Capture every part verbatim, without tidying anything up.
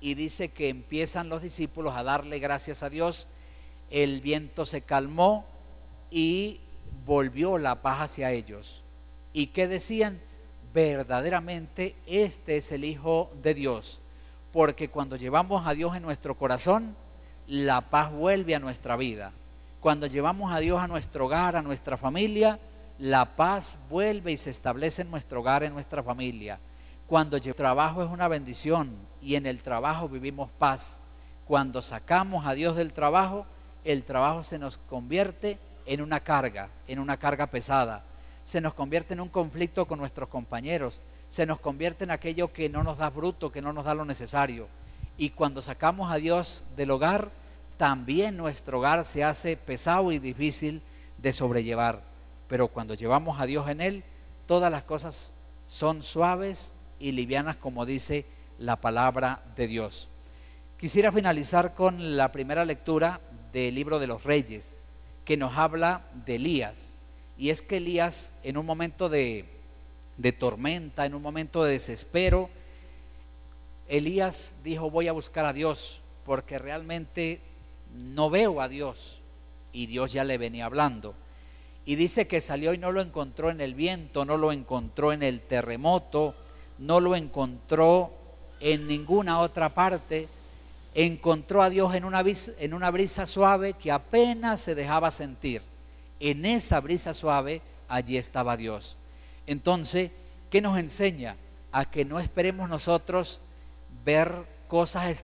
y dice que empiezan los discípulos a darle gracias a Dios, el viento se calmó y volvió la paz hacia ellos. ¿Y qué decían? Verdaderamente este es el Hijo de Dios, porque cuando llevamos a Dios en nuestro corazón, la paz vuelve a nuestra vida. Cuando llevamos a Dios a nuestro hogar, a nuestra familia, la paz vuelve y se establece en nuestro hogar, en nuestra familia. Cuando el trabajo es una bendición y en el trabajo vivimos paz. Cuando sacamos a Dios del trabajo, el trabajo se nos convierte en una carga, en una carga pesada. Se nos convierte en un conflicto con nuestros compañeros, se nos convierte en aquello que no nos da fruto, que no nos da lo necesario. Y cuando sacamos a Dios del hogar, también nuestro hogar se hace pesado y difícil de sobrellevar. Pero cuando llevamos a Dios en él, todas las cosas son suaves y livianas, como dice la palabra de Dios. Quisiera finalizar con la primera lectura del libro de los Reyes, que nos habla de Elías. Y es que Elías, en un momento de, de tormenta, en un momento de desespero, Elías dijo: voy a buscar a Dios, porque realmente no veo a Dios. Y Dios ya le venía hablando. Y dice que salió y no lo encontró en el viento, no lo encontró en el terremoto, no lo encontró en ninguna otra parte. Encontró a Dios en una brisa, en una brisa suave que apenas se dejaba sentir. En esa brisa suave, allí estaba Dios. Entonces, ¿qué nos enseña? A que no esperemos nosotros ver cosas,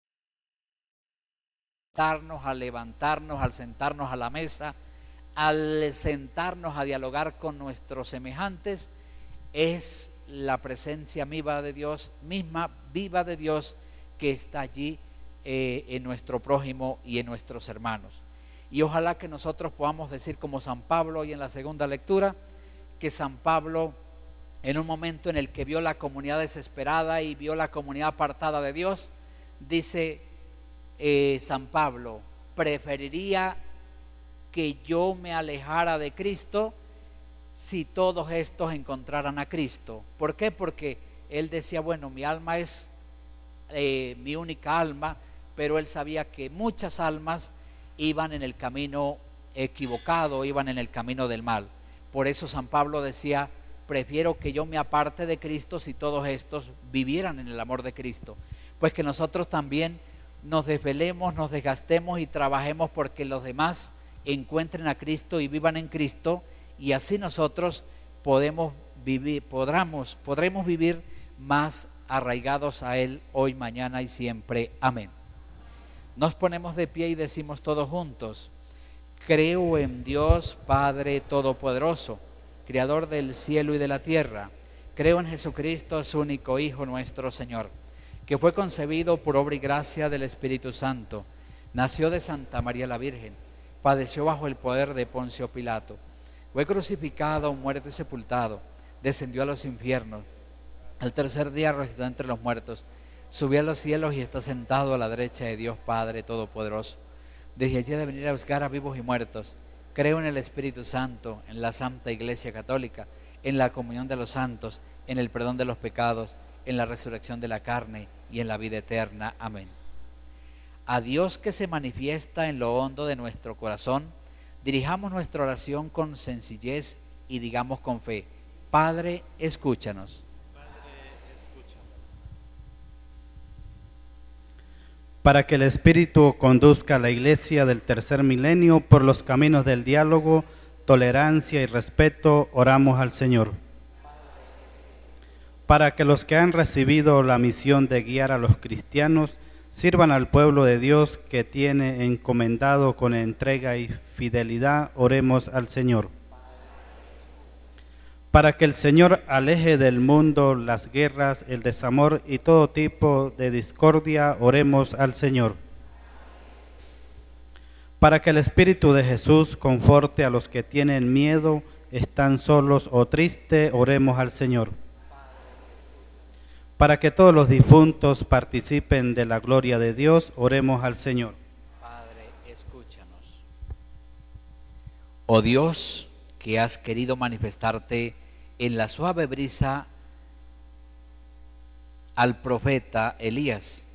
al levantarnos, al sentarnos a la mesa, al sentarnos a dialogar con nuestros semejantes. Es la presencia viva de Dios, misma viva de Dios, que está allí eh, en nuestro prójimo y en nuestros hermanos. Y ojalá que nosotros podamos decir como San Pablo, y en la segunda lectura, que San Pablo, en un momento en el que vio la comunidad desesperada y vio la comunidad apartada de Dios, dice eh, San Pablo: preferiría que yo me alejara de Cristo si todos estos encontraran a Cristo. ¿Por qué? Porque él decía: bueno, mi alma es eh, mi única alma, pero él sabía que muchas almas iban en el camino equivocado, iban en el camino del mal. Por eso San Pablo decía: prefiero que yo me aparte de Cristo si todos estos vivieran en el amor de Cristo. Pues que nosotros también nos desvelemos, nos desgastemos y trabajemos porque los demás encuentren a Cristo y vivan en Cristo, y así nosotros podemos vivir, podremos, podremos vivir más arraigados a Él hoy, mañana y siempre. Amén. Nos ponemos de pie y decimos todos juntos: creo en Dios Padre Todopoderoso, Creador del cielo y de la tierra. Creo en Jesucristo, su único Hijo, nuestro Señor, que fue concebido por obra y gracia del Espíritu Santo, nació de Santa María la Virgen, padeció bajo el poder de Poncio Pilato, fue crucificado, muerto y sepultado, descendió a los infiernos, al tercer día resucitó entre los muertos, subió a los cielos y está sentado a la derecha de Dios Padre Todopoderoso. Desde allí ha de venir a buscar a vivos y muertos. Creo en el Espíritu Santo, en la Santa Iglesia Católica, en la comunión de los santos, en el perdón de los pecados, en la resurrección de la carne y en la vida eterna. Amén. A Dios que se manifiesta en lo hondo de nuestro corazón, dirijamos nuestra oración con sencillez y digamos con fe: Padre, escúchanos. Para que el Espíritu conduzca a la Iglesia del tercer milenio por los caminos del diálogo, tolerancia y respeto, oramos al Señor. Para que los que han recibido la misión de guiar a los cristianos sirvan al pueblo de Dios que tiene encomendado con entrega y fidelidad, oremos al Señor. Para que el Señor aleje del mundo las guerras, el desamor y todo tipo de discordia, oremos al Señor. Para que el Espíritu de Jesús conforte a los que tienen miedo, están solos o tristes, oremos al Señor. Para que todos los difuntos participen de la gloria de Dios, oremos al Señor. Padre, escúchanos. Oh Dios, que has querido manifestarte en la suave brisa al profeta Elías,